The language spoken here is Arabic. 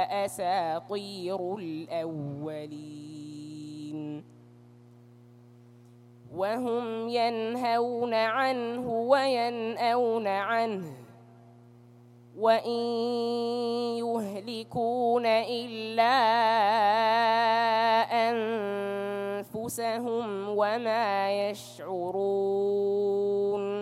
أساطير الأولين وهم ينهون عنه وينأون عنه وإن يهلكون إلا أنفسهم وما يشعرون